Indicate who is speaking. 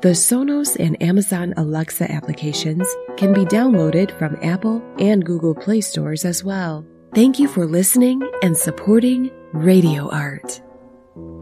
Speaker 1: The Sonos and Amazon Alexa applications can be downloaded from Apple and Google Play stores as well. Thank you for listening and supporting Radio Art.